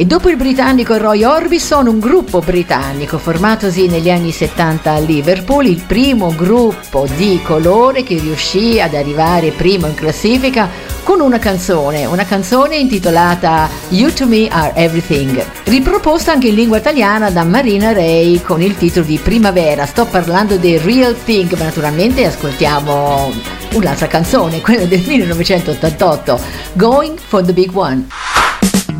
E dopo il britannico Roy Orbison, un gruppo britannico formatosi negli anni 70 a Liverpool, il primo gruppo di colore che riuscì ad arrivare primo in classifica con una canzone intitolata You to Me Are Everything, riproposta anche in lingua italiana da Marina Ray con il titolo di Primavera. Sto parlando dei Real Thing, ma naturalmente ascoltiamo un'altra canzone, quella del 1988, Going for the Big One.